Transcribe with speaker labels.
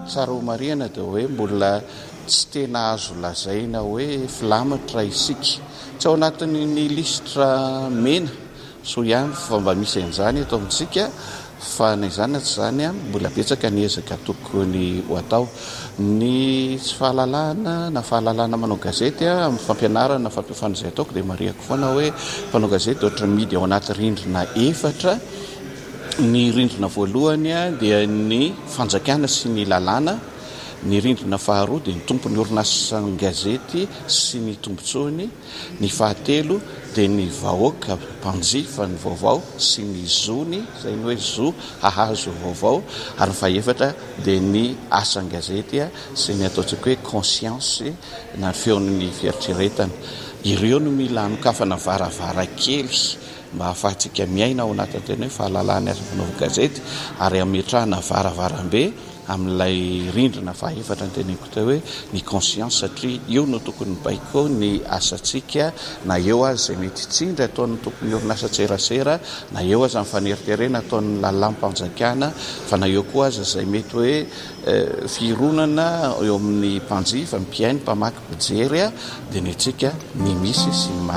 Speaker 1: tsara ho mariana dia hoe mbola tsy tena azo lazaina hoe filamatra isika tsy ao anatin'ny listra mena so ihany fa mba misy an'izany eto amintsika fa ny izany tsy zany a mbola betsaka ny ezaka tokony ho atao ny tsy fahalalana na fahalalana manao gazety amin'ny fampianarana fampiofana izay ataoko dia mariako foana hoe mpanao gazety ohatra midy ao anaty rindrina efatra. Ny rindrina voalohany dia ny fanjakana sy ny lalàna, ny rindrina faharoa dia ny tompony orinasany gazety sy ny tombontsoany, ny fahatelo dia ny vahoaka mpanjifa ny vaovao sy ny zony izay ny hoe zo hahazo vaovao, ary ny fahefatra dia ny asan'ny gazety sy ny ataontsika hoe conscience na feon'ny fieritreretana. Ireo no mila anokafana varavarakely mba hahafahantsika miaina ao anatin'ny tena hoe fahalalana asa fanaovana gazety ary ametrahana varavarambe amin'ilay rindrina fahefatra ny teneko teo hoe ny conscience satria io no tokony baiko ny asantsika na eo azy izay mety tsindry ataon'ny tokony orinasa tserasera na eo azy amin'ny faneriterena ataon'ny lalam-panjakana fa na eo koa azy izay mety hoe fironana eo amin'ny mpanjifa, ny mpiaino, mpamaky, mpijery dia ny antsika ny misy sy ny